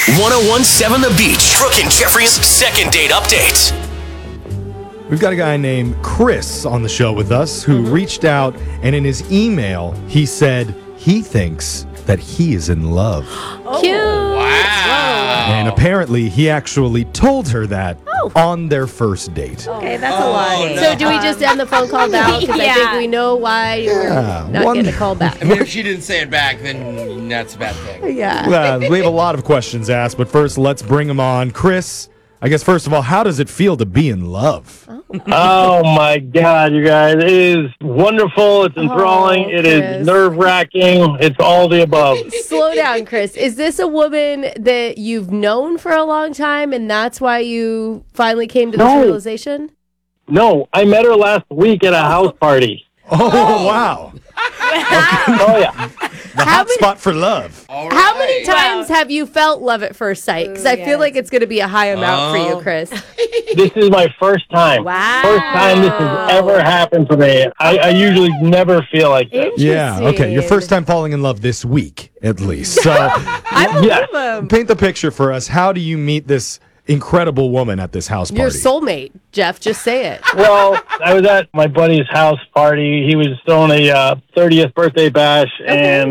1017 The Beach. Brooke and Jeffrey's second date update. We've got a guy named Chris on the show with us who reached out, and in his email, he said he thinks that he is in love. Cute. Wow. And apparently, he actually told her that on their first date. Okay, that's a lot. no. So do we just end the phone call now? Because I think we know why you're not getting a call back. I mean, if she didn't say it back, then that's a bad thing. Yeah. We have a lot of questions asked, but first, let's bring him on. Chris, I guess, first of all, how does it feel to be in love? Oh my God, you guys. It is wonderful. It's enthralling. It Chris. is nerve-wracking. It's all the above. Slow down, Chris. Is this a woman that you've known for a long time and that's why you finally came to this No. realization? No, I met her last week at a house party. Oh, wow. Oh, yeah. The hot spot for love. All How many right. times have you felt love at first sight? Because I feel like it's going to be a high amount for you, Chris. This is my first time. Wow. First time this has ever happened for me. I usually never feel like this. Yeah, okay. Your first time falling in love this week, at least. So I believe Yeah. him. paint the picture for us. How do you meet this incredible woman at this house party? Your soulmate, Jeff. Just say it. Well, I was at my buddy's house party. He was throwing a 30th birthday bash, and